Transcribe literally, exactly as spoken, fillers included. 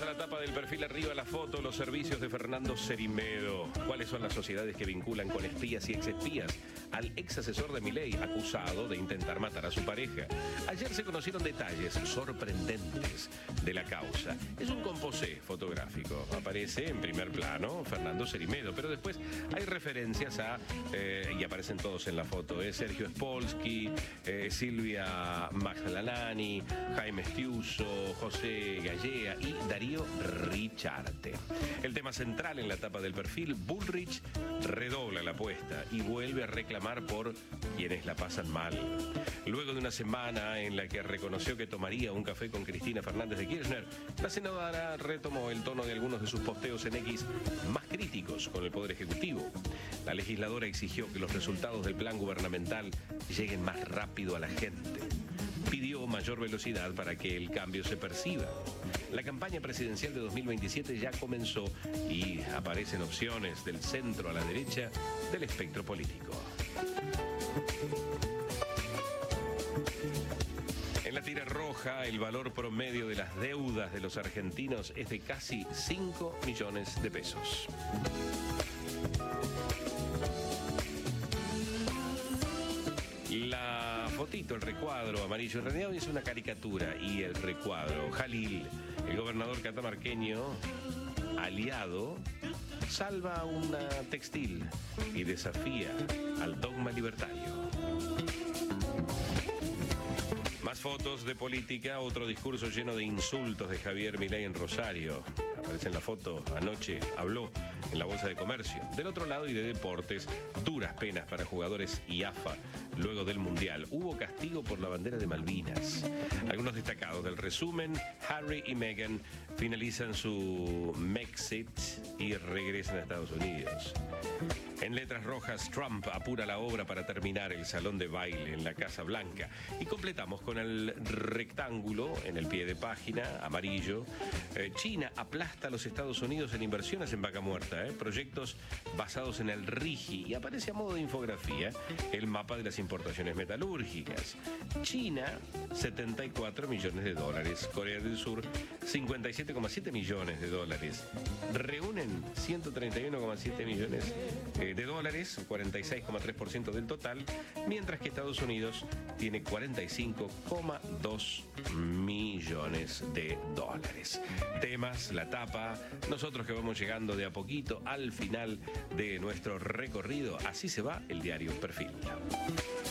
la tapa del Perfil Arriba, la foto, los servicios de Fernando Cerimedo. ¿Cuáles son las sociedades que vinculan con espías y exespías al ex asesor de Milei, acusado de intentar matar a su pareja? Ayer se conocieron detalles sorprendentes de la causa. Es un composé fotográfico. Aparece en primer plano Fernando Cerimedo, pero después hay referencias a, eh, y aparecen todos en la foto, eh, Sergio Spolsky, eh, Silvia Magdalani, Jaime Estiuso, José Gallea y Darío Richarte. El tema central en la tapa del Perfil: Bullrich redobla la apuesta y vuelve a reclamar por quienes la pasan mal. Luego de una semana en la que reconoció que tomaría un café con Cristina Fernández de Kirchner, la senadora retomó el tono de algunos de sus posteos en X más críticos con el Poder Ejecutivo. La legisladora exigió que los resultados del plan gubernamental lleguen más rápido a la gente. Pidió mayor velocidad para que el cambio se perciba. La campaña presidencial de dos mil veintisiete ya comenzó y aparecen opciones del centro a la derecha del espectro político. En la tira roja, el valor promedio de las deudas de los argentinos es de casi cinco millones de pesos. La fotito, el recuadro amarillo, en realidad hoy es una caricatura, y el recuadro, Jalil, el gobernador catamarqueño, aliado, salva una textil y desafía al dogma libertario. Más fotos de política, otro discurso lleno de insultos de Javier Milei en Rosario. Aparece en la foto, anoche habló en la Bolsa de Comercio. Del otro lado, y de deportes, duras penas para jugadores I A F A luego del Mundial. Hubo castigo por la bandera de Malvinas. Algunos destacados del resumen: Harry y Meghan finalizan su Mexit y regresan a Estados Unidos. En letras rojas, Trump apura la obra para terminar el salón de baile en la Casa Blanca. Y completamos con el rectángulo en el pie de página, amarillo. Eh, China aplasta a los Estados Unidos en inversiones en vaca muerta, eh, proyectos basados en el RIGI. Y aparece a modo de infografía el mapa de las importaciones metalúrgicas. China, setenta y cuatro millones de dólares. Corea del Sur, cincuenta y siete coma siete millones de dólares. Reúnen ciento treinta y uno coma siete millones eh, de dólares, cuarenta y seis coma tres por ciento del total, mientras que Estados Unidos tiene cuarenta y cinco coma dos millones de dólares. Temas, la tapa, nosotros que vamos llegando de a poquito al final de nuestro recorrido. Así se va el diario Perfil.